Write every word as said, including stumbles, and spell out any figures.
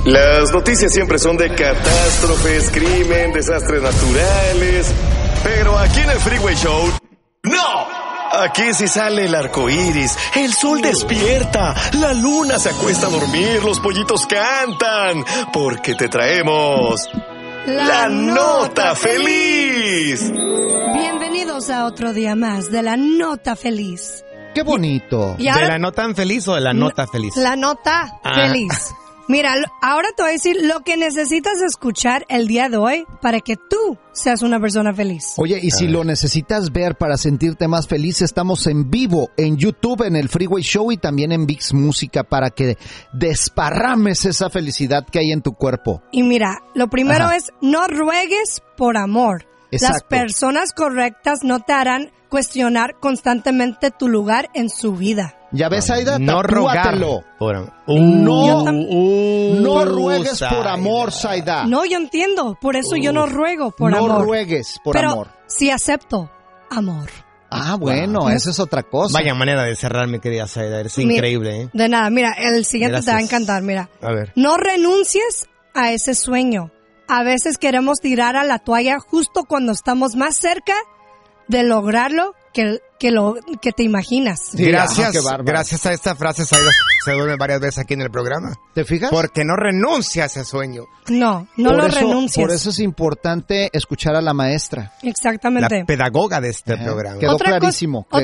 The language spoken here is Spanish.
Las noticias siempre son de catástrofes, crimen, desastres naturales. Pero aquí en el Freeway Show, ¡no! Aquí sí sale el arco iris, el sol despierta, la luna se acuesta a dormir, los pollitos cantan. Porque te traemos la, la nota feliz. Bienvenidos a otro día más de la nota feliz. ¡Qué bonito! Y ahora, ¿de la no tan feliz o de la nota feliz? La nota ah. feliz. Mira, ahora te voy a decir lo que necesitas escuchar el día de hoy para que tú seas una persona feliz. Oye, y si lo necesitas ver para sentirte más feliz, estamos en vivo en YouTube, en el Freeway Show y también en ViX Música para que desparrames esa felicidad que hay en tu cuerpo. Y mira, lo primero Ajá. es no ruegues por amor. Exacto. Las personas correctas no te harán cuestionar constantemente tu lugar en su vida. ¿Ya ves, Aida? No rogar por amor. Uh, no, uh, no ruegues Zaida. por amor, Zaida. No, yo entiendo. Por eso uh, yo no ruego por no amor. No ruegues por pero amor. sí acepto amor. Ah, bueno, wow. Esa es otra cosa. Vaya manera de cerrar, mi querida Zaida. Es mira, increíble, ¿eh? De nada, mira, el siguiente Gracias. Te va a encantar, mira. A ver. No renuncies a ese sueño. A veces queremos tirar a la toalla justo cuando estamos más cerca de lograrlo que, que lo que te imaginas. Sí, gracias, ah, gracias a esta frase Zaida se duerme varias veces aquí en el programa. ¿Te fijas? Porque no renuncia a ese sueño. No, no por lo eso, renuncias. Por eso es importante escuchar a la maestra. Exactamente. La pedagoga de este Ajá. programa. Quedó Otra clarísimo. Cosa,